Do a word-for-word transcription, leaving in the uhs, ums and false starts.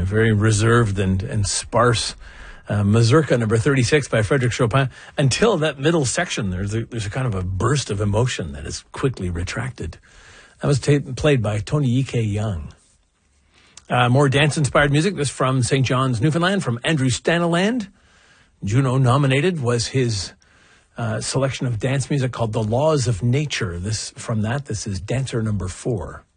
very reserved and, and sparse uh, Mazurka number thirty-six by Frédéric Chopin, until that middle section. There's a, there's a kind of a burst of emotion that is quickly retracted. That was ta- played by Tony Ike Young. Uh, more dance-inspired music. This from Saint John's, Newfoundland, from Andrew Staniland. Juno nominated was his uh, selection of dance music called The Laws of Nature. This from that, this is Dancer number four.